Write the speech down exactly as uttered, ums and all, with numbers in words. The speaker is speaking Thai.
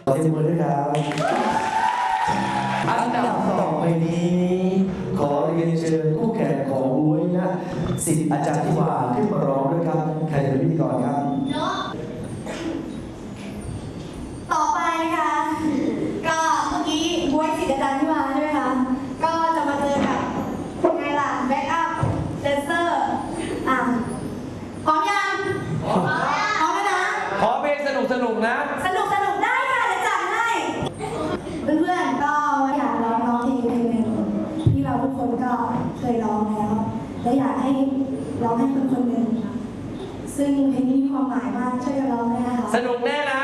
ขอเสียงปรบมือด้วยครับอันดับต่อไปนี้ขอเรียนเชิญผู้แข่งของบุ้ยนะศิษย์อาจารย์ที่วาขึ้นมาร้องด้วยครับใครจะเป็นพิธีกรครับต่อไปนะคะก็เมื่อกี้บุ้ยศิษย์อาจารย์ที่วาใช่ไหมคะก็จะมาเจอกับไงล่ะแบ็กอัพแดนเซอร์อ่ะพร้อมยังพร้อมแล้วนะขอเพลงสนุกสนุกนะสนุกสนุกได้ค่ะเดี๋ยวจัดให้เพื่อนๆก็อยากร้องร้องเพลงเพลงหนึ่งที่เราทุกคนก็เคยร้องแล้วและอยากให้ร้องให้คนคนหนึ่งซึ่งเพลงนี้มีความหมายมากช่วยกันร้องได้นะคะสนุกแน่นะ